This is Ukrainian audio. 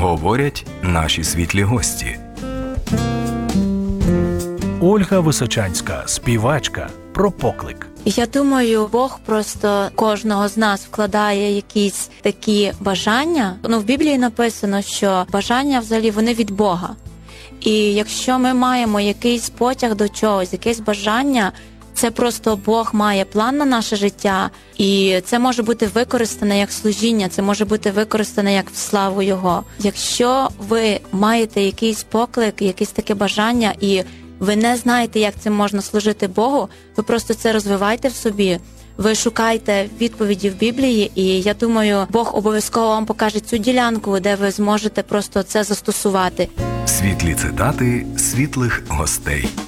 говорять наші світлі гості. Ольга Височанська, співачка, про поклик. Я думаю, Бог просто кожного з нас вкладає якісь такі бажання. В Біблії написано, що бажання взагалі вони від Бога. І якщо ми маємо якийсь потяг до чогось, якесь бажання, це просто Бог має план на наше життя, і це може бути використане як служіння, це може бути використане як в славу Його. Якщо ви маєте якийсь поклик, якесь таке бажання, і ви не знаєте, як цим можна служити Богу, ви просто це розвивайте в собі, ви шукайте відповіді в Біблії, і я думаю, Бог обов'язково вам покаже цю ділянку, де ви зможете просто це застосувати. Світлі цитати світлих гостей.